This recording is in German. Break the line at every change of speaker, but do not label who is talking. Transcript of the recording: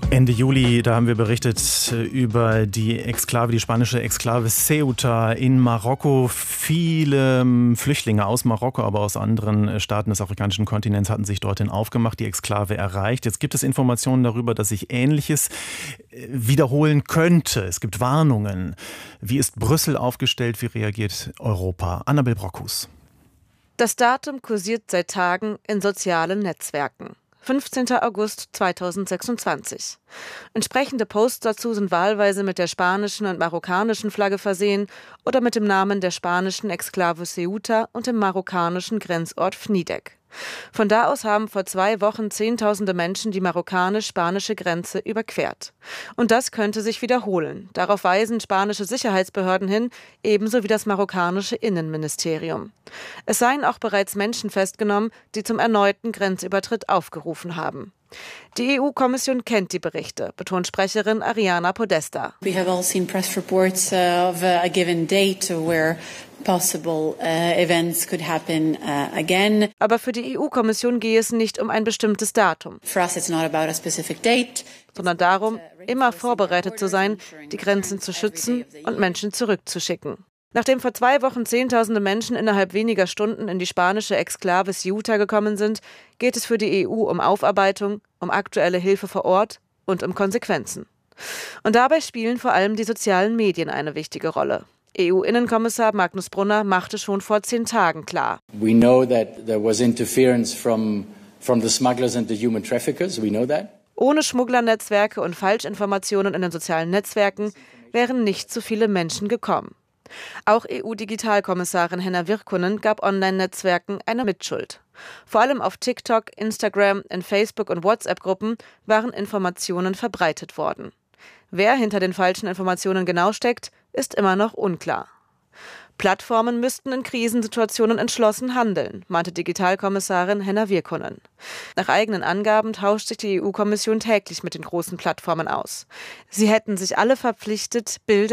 Ende Juli, da haben wir berichtet über die Exklave, die spanische Exklave Ceuta in Marokko. Viele Flüchtlinge aus Marokko, aber aus anderen Staaten des afrikanischen Kontinents hatten sich dorthin aufgemacht, die Exklave erreicht. Jetzt gibt es Informationen darüber, dass sich Ähnliches wiederholen könnte. Es gibt Warnungen. Wie ist Brüssel aufgestellt? Wie reagiert Europa? Annabel Brockhus.
Das Datum kursiert seit Tagen in sozialen Netzwerken. 15. August 2026. Entsprechende Posts dazu sind wahlweise mit der spanischen und marokkanischen Flagge versehen oder mit dem Namen der spanischen Exklave Ceuta und dem marokkanischen Grenzort Fnidek. Von da aus haben vor 2 Wochen Zehntausende Menschen die marokkanisch-spanische Grenze überquert. Und das könnte sich wiederholen. Darauf weisen spanische Sicherheitsbehörden hin, ebenso wie das marokkanische Innenministerium. Es seien auch bereits Menschen festgenommen, die zum erneuten Grenzübertritt aufgerufen haben. Die EU-Kommission kennt die Berichte, betont Sprecherin Ariana Podesta.
We have all seen press reports of a given date where possible events could happen again.
Aber für die EU-Kommission gehe es nicht um ein bestimmtes Datum.
For us it's not about a specific date,
sondern darum, immer vorbereitet zu sein, die Grenzen zu schützen und Menschen zurückzuschicken. Nachdem vor 2 Wochen Zehntausende Menschen innerhalb weniger Stunden in die spanische Exklave Ceuta gekommen sind, geht es für die EU um Aufarbeitung, um aktuelle Hilfe vor Ort und um Konsequenzen. Und dabei spielen vor allem die sozialen Medien eine wichtige Rolle. EU-Innenkommissar Magnus Brunner machte schon vor 10 Tagen klar:
We know that there was interference from the smugglers and the human traffickers. We know that.
Ohne Schmugglernetzwerke und Falschinformationen in den sozialen Netzwerken wären nicht so viele Menschen gekommen. Auch EU-Digitalkommissarin Henna Virkkunen gab Online-Netzwerken eine Mitschuld. Vor allem auf TikTok, Instagram, in Facebook- und WhatsApp-Gruppen waren Informationen verbreitet worden. Wer hinter den falschen Informationen genau steckt, ist immer noch unklar. Plattformen müssten in Krisensituationen entschlossen handeln, meinte Digitalkommissarin Henna Virkkunen. Nach eigenen Angaben tauscht sich die EU-Kommission täglich mit den großen Plattformen aus. Sie hätten sich alle verpflichtet, Bilder